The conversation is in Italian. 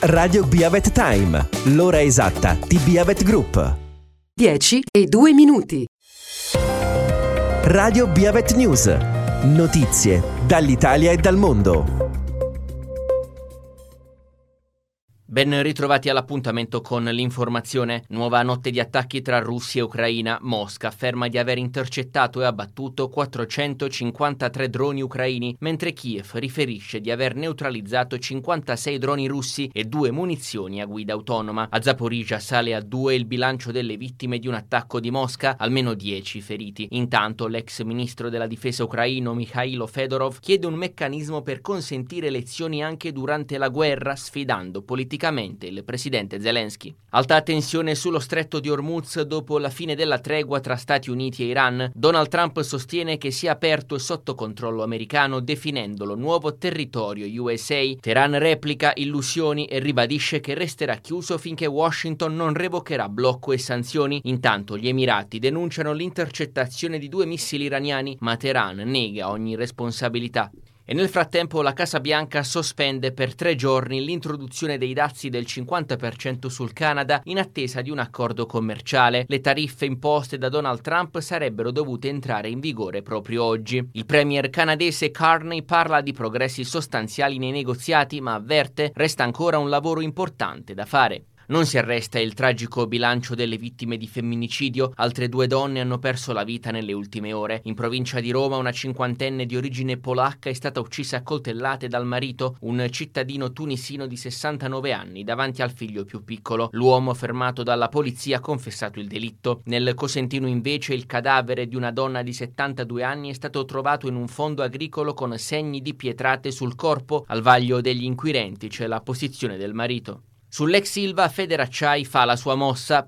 Radio Biavet Time, l'ora esatta di Biavet Group. 10:02. Radio Biavet News, notizie dall'Italia e dal mondo. Ben ritrovati all'appuntamento con l'informazione. Nuova notte di attacchi tra Russia e Ucraina. Mosca afferma di aver intercettato e abbattuto 453 droni ucraini, mentre Kiev riferisce di aver neutralizzato 56 droni russi e 2 munizioni a guida autonoma. A Zaporizhzhia sale a 2 il bilancio delle vittime di un attacco di Mosca, almeno 10 feriti. Intanto l'ex ministro della difesa ucraino Mikhailo Fedorov chiede un meccanismo per consentire elezioni anche durante la guerra, sfidando politicamente il presidente Zelensky. Alta tensione sullo stretto di Hormuz dopo la fine della tregua tra Stati Uniti e Iran. Donald Trump sostiene che sia aperto e sotto controllo americano, definendolo nuovo territorio USA. Teheran replica illusioni e ribadisce che resterà chiuso finché Washington non revocherà blocco e sanzioni. Intanto gli Emirati denunciano l'intercettazione di 2 missili iraniani, ma Teheran nega ogni responsabilità. E nel frattempo la Casa Bianca sospende per 3 giorni l'introduzione dei dazi del 50% sul Canada in attesa di un accordo commerciale. Le tariffe imposte da Donald Trump sarebbero dovute entrare in vigore proprio oggi. Il premier canadese Carney parla di progressi sostanziali nei negoziati, ma avverte resta ancora un lavoro importante da fare. Non si arresta il tragico bilancio delle vittime di femminicidio. Altre 2 donne hanno perso la vita nelle ultime ore. In provincia di Roma una 50enne di origine polacca è stata uccisa a coltellate dal marito, un cittadino tunisino di 69 anni, davanti al figlio più piccolo. L'uomo, fermato dalla polizia, ha confessato il delitto. Nel Cosentino invece il cadavere di una donna di 72 anni è stato trovato in un fondo agricolo con segni di pietrate sul corpo. Al vaglio degli inquirenti c'è la posizione del marito. Sull'ex Ilva Federacciai fa la sua mossa.